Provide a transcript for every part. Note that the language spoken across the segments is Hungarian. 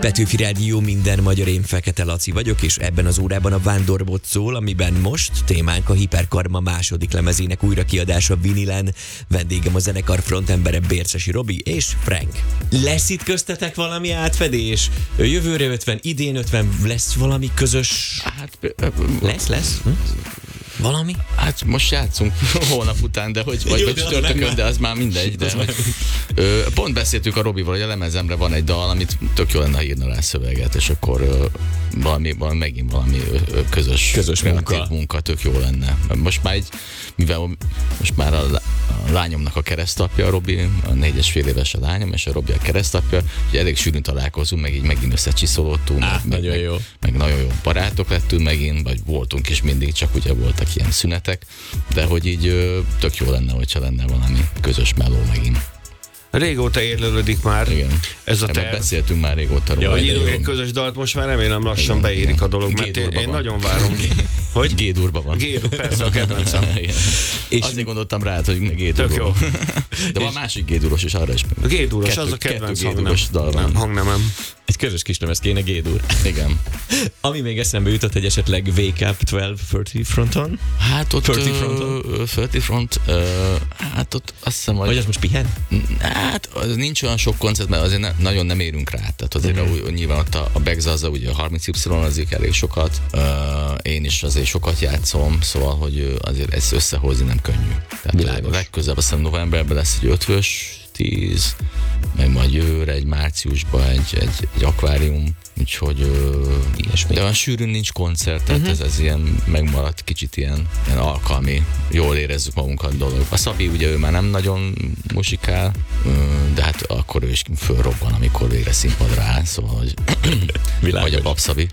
Petőfi Rádió, minden magyar, én Fekete Laci vagyok, és ebben az órában a Vándorbot szól, amiben most témánk a Hiperkarma második lemezének újrakiadása vinilen. Vendégem a zenekar frontembere Bércesi Robi és Frank. Lesz itt köztetek valami átfedés? Jövőre 50, idén 50, lesz valami közös? Hát, Lesz? Valami? Hát most játszunk holnap után, de vagy csütörtökön, de az már mindegy. De pont beszéltük a Robival, hogy a lemezemre van egy dal, amit tök jó lenne, ha írna rá szöveget, és akkor megint valami közös munka tök jó lenne. Most már most már a lányomnak a keresztapja, a Robi, a 4,5 éves a lányom, és a Robi a keresztapja, hogy elég sűrűn találkozunk, meg így megint összecsiszolódtunk. Nagyon jó. Meg nagyon jó barátok lettünk megint, vagy voltunk is mindig, csak ugye voltak ilyen szünetek, de hogy így tök jó lenne, hogyha lenne valami közös meló megint. Régóta érlelődik már. Igen. Ez a terv. Beszéltünk már régóta róla. Hogy írunk egy közös dalt, most már remélem lassan beérik a dolog, mert én nagyon várom. Hogy? G-durba van. G-dur, persze, a kedvencem. És azért gondoltam rá, hogy G-dur. Tök jó. De van másik G-duros is, arra is. A G-duros, az a kedvenc hangnemem. Egy közös kislemez kéne, G-dur. Igen. Ami még eszembe jutott, hogy esetleg Wake Up 1230 fronton? Hát ott 30 fronton? 30 front, hát ott azt hiszem, vagy az most pihen? Hát az nincs olyan sok koncert, mert azért nagyon nem érünk rá. Tehát azért nyilván ott a Begzaza, ugye a 30Y azért elég sokat, én is azért sokat játszom, szóval, hogy azért ezt összehozni nem könnyű. Tehát a legközelebb azt hiszem novemberben lesz egy 5-ös, 10, meg majd jövőre egy márciusban egy akvárium, úgyhogy de olyan sűrűn nincs koncert, tehát ez ilyen megmaradt kicsit ilyen alkalmi, jól érezzük magunkat dolog. A Szabi ugye ő már nem nagyon muzsikál, de hát akkor ő is fölrobban, amikor végre színpadra áll, szóval, hogy vagy a Babszabi.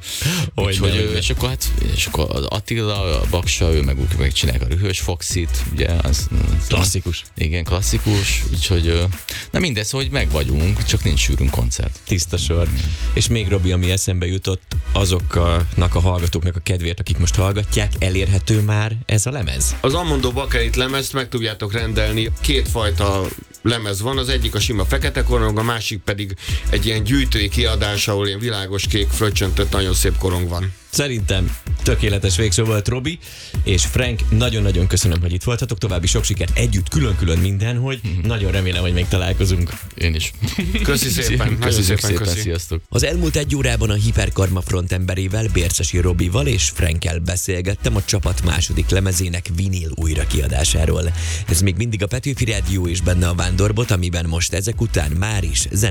És akkor az Attila, a Baksa, ő meg csinálják a Rühös Foxit, ugye, az klasszikus. Igen, klasszikus, úgyhogy na mindez, hogy meg vagyunk, csak nincs sűrűn koncert. Tiszta sor. És még Robi, ami eszembe jutott, azoknak a hallgatóknak a kedvéért, akik most hallgatják, elérhető már ez a lemez? Az Amondo Bakelit lemezt meg tudjátok rendelni. Kétfajta lemez van, az egyik a sima fekete korong, a másik pedig egy ilyen gyűjtői kiadás, ahol ilyen világos kék fröccsöntött nagyon szép korong van. Szerintem tökéletes végszó volt, Robi, és Frank, nagyon-nagyon köszönöm, hogy itt voltatok, további sok sikert együtt, külön-külön mindenhogy, nagyon remélem, hogy még találkozunk. Én is. Köszi szépen, nagyon szépen. Sziasztok. Az elmúlt egy órában a Hiperkarma frontemberével, Bércesi Robival és Frankkel beszélgettem a csapat második lemezének vinil újrakiadásáról. Ez még mindig a Petőfi Rádió és benne a Vándorbot, amiben most ezek után már is zene